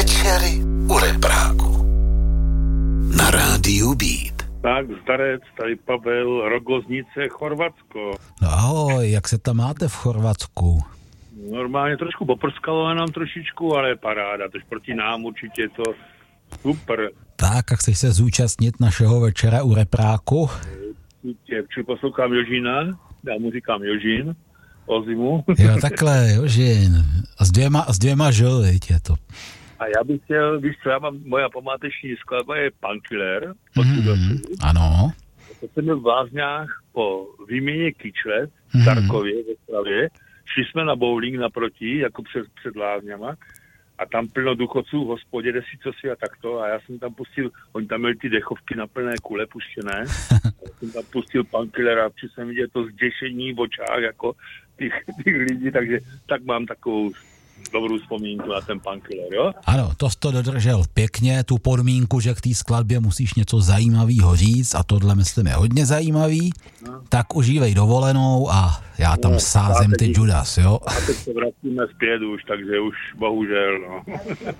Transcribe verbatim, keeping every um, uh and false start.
Večery u repráku na rádiu Beat. Tak, Zdarec, tady Pavel, Rogoznice, Chorvatsko. No ahoj, jak se tam máte v Chorvatsku? Normálně trošku poprskalo nám trošičku, ale paráda, tož proti nám určitě je to super. Tak, a chceš se zúčastnit našeho večera u repráku? Určitě, protože poslouchám Jožina, já mu říkám Jožin, o zimu. Jo, takhle, Jožin. A s dvěma, s dvěma žil, viď, je to. A já bych chtěl, víš co, já mám, moja památeční skladba je Punkiller. Mm, ano. To jsem byl v Lázňách po výměně kyčlet v Mm. Tarkově, ve Stravě. Šli jsme na bowling naproti, jako před, před Lázňama. A tam plno důchodců v hospodě, desi co si a takto. A já jsem tam pustil, oni tam měli ty dechovky na plné kule puštěné. Já jsem tam pustil Punkiller a při jsem viděl to zděšení v očách, jako těch, těch lidí, takže tak mám takovou dobrou vzpomínku na ten Punkiller, jo? Ano, to jsi to dodržel pěkně, tu podmínku, že k té skladbě musíš něco zajímavého říct a tohle myslím je hodně zajímavý, no. Tak užívej dovolenou a já tam no, sázím ty Judas, jo? A teď se vracíme zpět už, takže už bohužel, no.